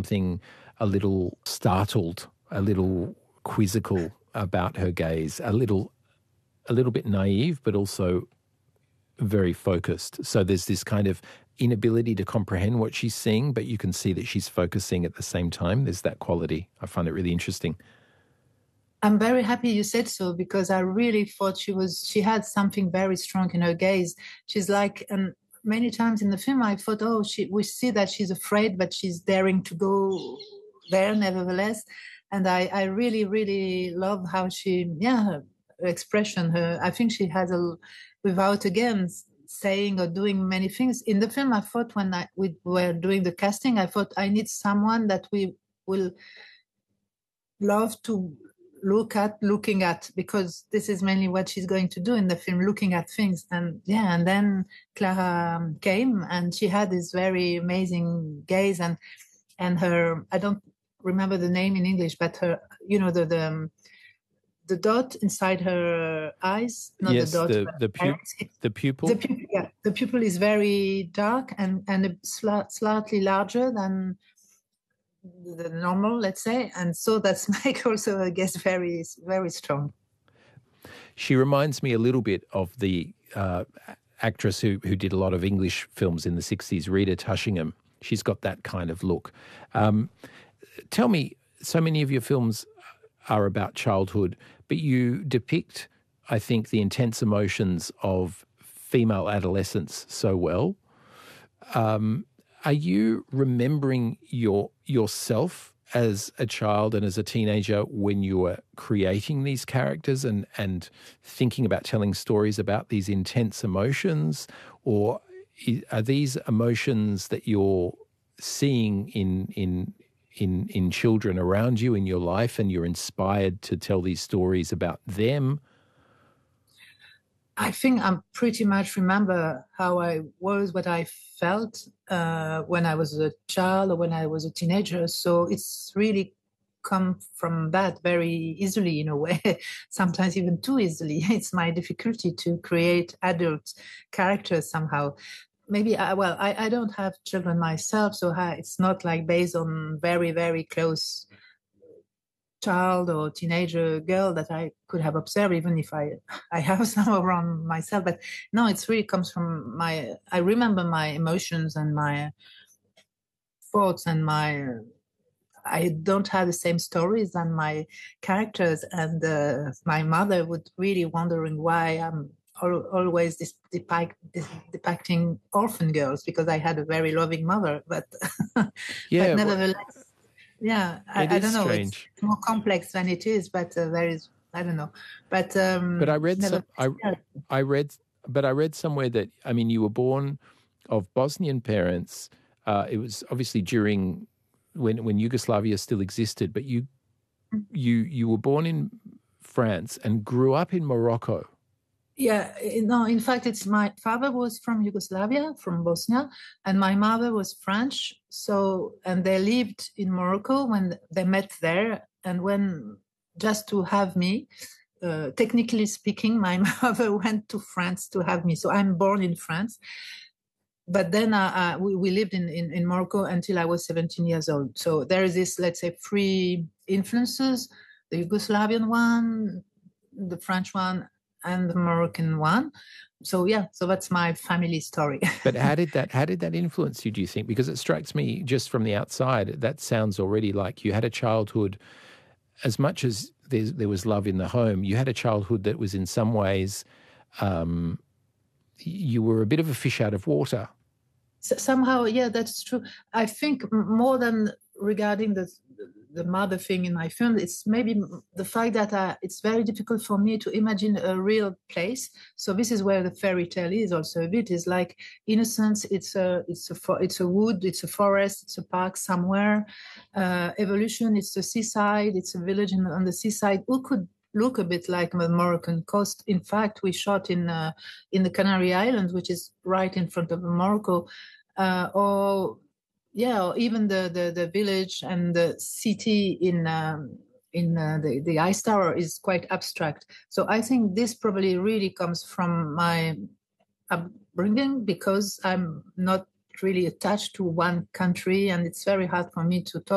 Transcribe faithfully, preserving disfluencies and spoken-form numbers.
something a little startled, a little quizzical about her gaze, a little a little bit naive, but also very focused. So there's this kind of inability to comprehend what she's seeing, but you can see that she's focusing at the same time. There's that quality. I find it really interesting. I'm very happy you said so, because I really thought she was, she had something very strong in her gaze. She's like, um, many times in the film, I thought, oh, she, we see that she's afraid, but she's daring to go there nevertheless. And I, I really, really love how she, yeah, her expression, her, I think she has a, without again saying or doing many things. In the film, I thought when I, we were doing the casting, I thought I need someone that we will love to look at, looking at, because this is mainly what she's going to do in the film, looking at things. And yeah, and then Clara came and she had this very amazing gaze, and and her, I don't remember the name in English, but her, you know, the the, the dot inside her eyes, not yes, the dot, the, but the, pu- the pupil. The pupil, yeah, the pupil is very dark and, and sli- slightly larger than the normal, let's say, and so that's make also, I guess, very, very strong. She reminds me a little bit of the uh, actress who who did a lot of English films in the sixties, Rita Tushingham. She's got that kind of look. Um, tell me, so many of your films are about childhood, but you depict, I think, the intense emotions of female adolescence so well. Um, Are you remembering your yourself as a child and as a teenager when you were creating these characters and, and thinking about telling stories about these intense emotions? Or are these emotions that you're seeing in in in in children around you in your life, and you're inspired to tell these stories about them? I think I pretty much remember how I was, what I felt uh, when I was a child or when I was a teenager. So it's really come from that very easily in a way, sometimes even too easily. It's my difficulty to create adult characters somehow. Maybe, I, well, I, I don't have children myself, so I, it's not like based on very, very close child or teenager girl that I could have observed, even if I I have some around myself. But no, it's really comes from my, I remember my emotions and my thoughts and my, I don't have the same stories than my characters. And uh, my mother would really wondering why I'm al- always this depict, this depicting orphan girls, because I had a very loving mother. But, yeah, but nevertheless, well, yeah, I, I don't know. Strange. It's more complex than it is, but uh, there is, I don't know. But um, but I read never, some, I, I read, but I read somewhere that, I mean, you were born of Bosnian parents. Uh, it was obviously during when when Yugoslavia still existed, but you you you were born in France and grew up in Morocco. Yeah, no, in fact, it's my father was from Yugoslavia, from Bosnia, and my mother was French. So, and they lived in Morocco when they met there. And when, just to have me, uh, technically speaking, my mother went to France to have me. So I'm born in France. But then uh, uh, we, we lived in, in, in Morocco until I was seventeen years old. So there is this, let's say, three influences, the Yugoslavian one, the French one, and the Moroccan one. So yeah, so that's my family story. But how did that how did that influence you, do you think? Because it strikes me just from the outside, that sounds already like you had a childhood, as much as there's, there was love in the home, you had a childhood that was in some ways, um, you were a bit of a fish out of water. So somehow, yeah, that's true. I think more than regarding the the mother thing in my film, it's maybe the fact that uh, it's very difficult for me to imagine a real place. So this is where the fairy tale is also a bit. Is like innocence. It's a it's a for, it's a wood. It's a forest. It's a park somewhere. Uh, evolution. It's the seaside. It's a village in, on the seaside. Who could look a bit like the Moroccan coast? In fact, we shot in uh, in the Canary Islands, which is right in front of Morocco, uh, or yeah, or even the, the, the village and the city in um, in uh, the, the ice tower is quite abstract. So I think this probably really comes from my upbringing, because I'm not really attached to one country, and it's very hard for me to talk